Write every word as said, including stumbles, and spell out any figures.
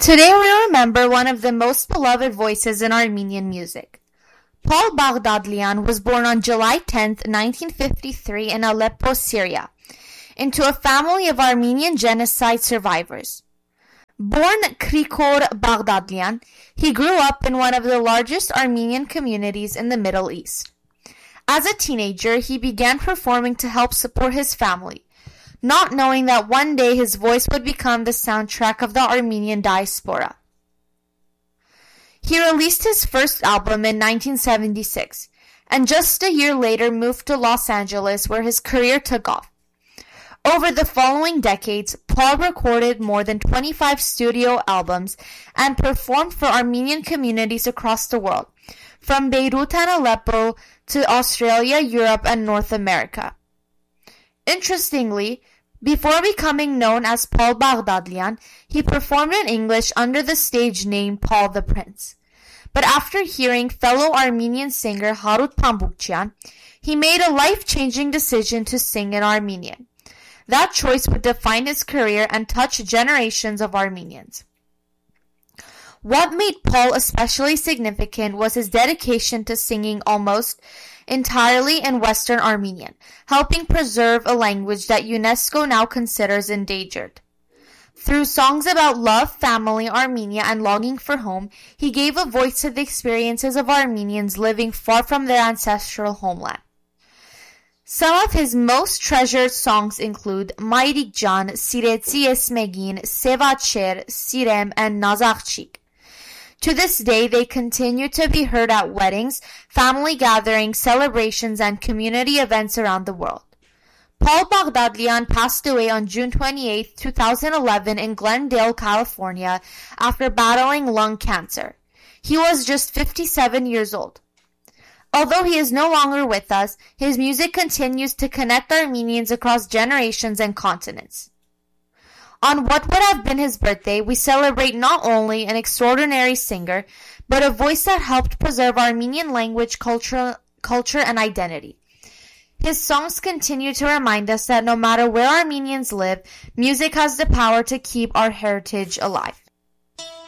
Today we remember one of the most beloved voices in Armenian music. Paul Baghdadlian was born on July tenth, nineteen fifty-three in Aleppo, Syria, into a family of Armenian genocide survivors. Born Krikor Baghdadlian, he grew up in one of the largest Armenian communities in the Middle East. As a teenager, he began performing to help support his family, not knowing that one day his voice would become the soundtrack of the Armenian diaspora. He released his first album in nineteen seventy-six, and just a year later moved to Los Angeles, where his career took off. Over the following decades, Paul recorded more than twenty-five studio albums and performed for Armenian communities across the world, from Beirut and Aleppo to Australia, Europe, and North America. Interestingly, before becoming known as Paul Baghdadlian, he performed in English under the stage name Paul the Prince. But after hearing fellow Armenian singer Harut Pambukchian, he made a life-changing decision to sing in Armenian. That choice would define his career and touch generations of Armenians. What made Paul especially significant was his dedication to singing almost entirely in Western Armenian, helping preserve a language that UNESCO now considers endangered. Through songs about love, family, Armenia, and longing for home, he gave a voice to the experiences of Armenians living far from their ancestral homeland. Some of his most treasured songs include Mayrik Jan, Siretsi Esmegin, Sevacher, Sirem, and Nazakchik. To this day, they continue to be heard at weddings, family gatherings, celebrations, and community events around the world. Paul Baghdadlian passed away on June twenty-eighth, two thousand eleven in Glendale, California, after battling lung cancer. He was just fifty-seven years old. Although he is no longer with us, his music continues to connect Armenians across generations and continents. On what would have been his birthday, we celebrate not only an extraordinary singer, but a voice that helped preserve Armenian language, culture, culture, and identity. His songs continue to remind us that no matter where Armenians live, music has the power to keep our heritage alive.